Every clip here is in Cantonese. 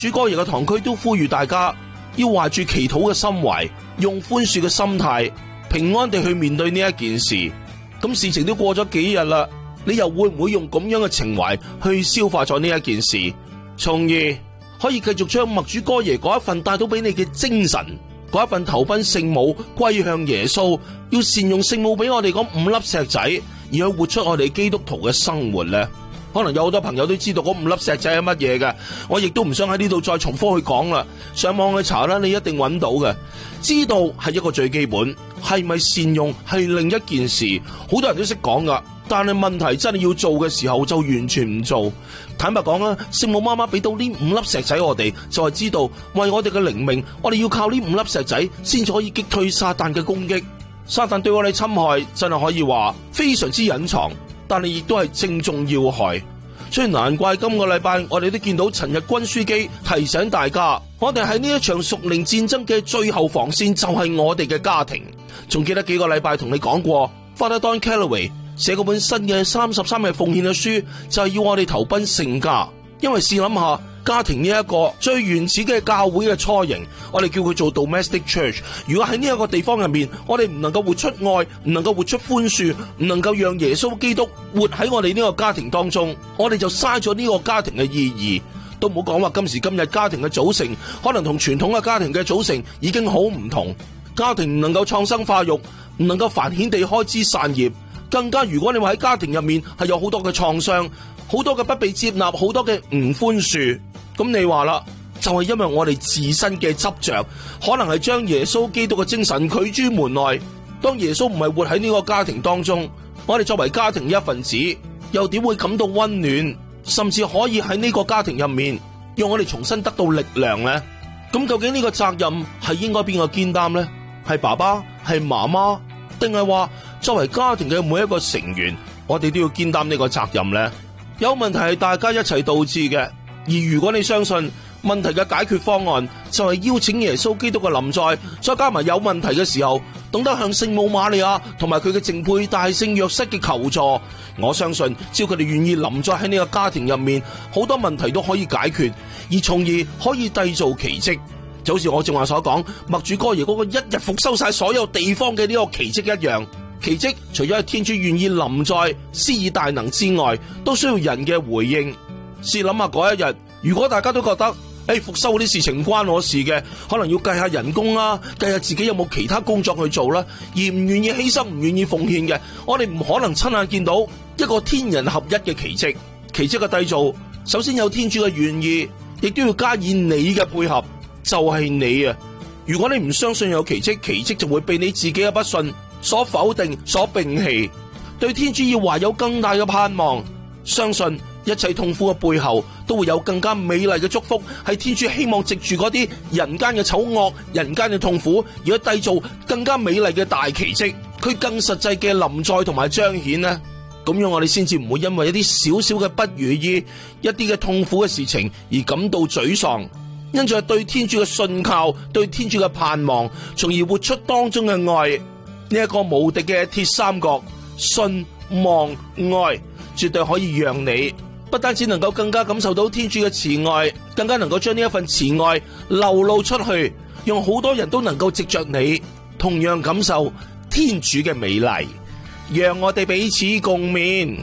主哥爺嘅堂區都呼籲大家要懷住祈禱嘅心懷，用寬恕嘅心態，平安地去面對呢一件事。咁事情都過咗幾日啦，你又會唔會用咁樣嘅情懷去消化咗呢一件事，從而可以繼續將默主哥爺嗰一份帶到俾你嘅精神，嗰一份投奔聖母歸向耶穌，要善用聖母俾我哋嗰5粒石仔，而去活出我哋基督徒嘅生活呢？可能有好多朋友都知道嗰5粒石仔係乜嘢嘅，我亦都唔想喺呢度再重複去講啦。上網去查啦，你一定揾到嘅。知道係一個最基本，係咪善用係另一件事。好多人都識講噶，但係問題真係要做嘅時候就完全唔做。坦白講啦，聖母媽媽俾到呢5粒石仔我哋，就係知道為我哋嘅靈命，我哋要靠呢5粒石仔先至可以擊退撒旦嘅攻擊。撒旦對我哋侵害真係可以話非常之隱藏，但係亦都係正中要害，所以難怪今個禮拜我哋都見到陳日君樞機提醒大家，我哋喺呢一場屬靈戰爭嘅最後防線就係我哋嘅家庭。仲記得幾個禮拜同你講過 Father Don Calloway 寫嗰本新嘅33日奉獻嘅書，就係要我哋投奔聖家。因為試諗下，家庭呢一個最原始嘅教會嘅雛形，我哋叫佢做 domestic church。如果喺呢一個地方入面，我哋唔能夠活出愛，唔能夠活出寬恕，唔能夠讓耶穌基督活喺我哋呢個家庭當中，我哋就嘥咗呢個家庭嘅意義。都唔好講話今時今日家庭嘅組成，可能同傳統嘅家庭嘅組成已經好唔同。家庭唔能夠創生化育，唔能夠繁衍地開枝散葉，更加如果你話喺家庭入面係有好多嘅創傷，好多嘅不被接納，好多嘅唔寬恕，咁你話啦，就係因為我哋自身嘅執着，可能係將耶穌基督嘅精神拒諸門外。當耶穌唔係活喺呢個家庭當中，我哋作為家庭一份子，又點會感到溫暖，甚至可以喺呢個家庭入面，讓我哋重新得到力量呢？咁究竟呢個責任係應該邊個肩擔呢？係爸爸，係媽媽，定係話作為家庭嘅每一個成員，我哋都要肩擔呢個責任呢？有問題係大家一齊導致嘅，而如果你相信問題嘅解決方案就係邀請耶穌基督嘅臨在，再加埋有問題嘅時候，懂得向聖母瑪利亞同埋佢嘅淨配大聖若瑟嘅求助，我相信只要佢哋願意臨在喺呢個家庭入面，好多問題都可以解決，而從而可以締造奇蹟。就好似我正話所講，默主哥爺嗰個一日復修晒所有地方嘅呢個奇蹟一樣。奇蹟除咗係天主願意臨在施以大能之外，都需要人嘅回應。試諗下嗰一日，如果大家都覺得復修嗰啲事情唔關我事嘅，可能要計下人工啦，計下自己有冇其他工作去做啦，而唔願意犧牲，唔願意奉獻嘅，我哋唔可能親眼見到一個天人合一嘅奇蹟。奇蹟嘅締造，首先有天主嘅願意，亦都要加以你嘅配合，就係你啊！如果你唔相信有奇蹟，奇蹟就會被你自己嘅不信所否定、所摒棄。對天主要懷有更大嘅盼望，相信一切痛苦嘅背後都會有更加美麗嘅祝福，係天主希望藉住嗰啲人間嘅醜惡、人間嘅痛苦，而去締造更加美麗嘅大奇蹟，佢更實際嘅臨在同埋彰顯呢。咁樣我哋先至唔會因為一啲少少嘅不如意、一啲嘅痛苦嘅事情而感到沮喪，因住係對天主嘅信靠、對天主嘅盼望，從而活出當中嘅愛。呢一個無敵嘅鐵三角，信望愛，絕對可以讓你不單止能夠更加感受到天主嘅慈愛，更加能夠將呢一份慈愛流露出去，讓好多人都能夠藉着你同樣感受天主嘅美麗。讓我哋彼此共勉。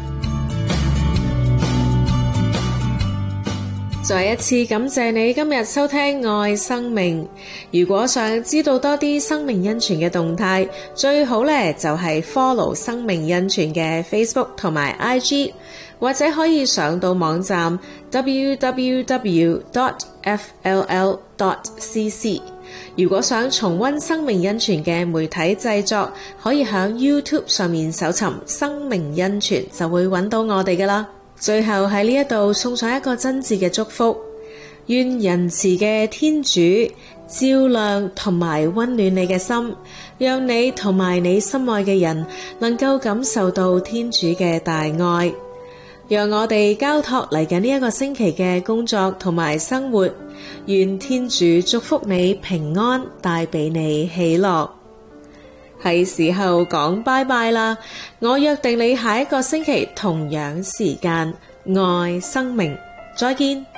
再一次感謝你今日收聽愛生命。如果想知道多啲生命恩泉嘅動態，最好咧就係 follow 生命恩泉嘅 Facebook 同埋 IG， 或者可以上到網站 www.fll.cc。 如果想重溫生命恩泉嘅媒體製作，可以喺 YouTube 上面搜尋生命恩泉，就會揾到我哋㗎喇。最後喺呢一度送上一個真摯嘅祝福，願仁慈嘅天主照亮同埋溫暖你嘅心，讓你同埋你心愛嘅人能夠感受到天主嘅大愛。讓我哋交託嚟緊呢一個星期嘅工作同埋生活，願天主祝福你平安，帶俾你喜樂。係時候講拜拜啦，我約定你下一個星期同樣時間愛生命，再見。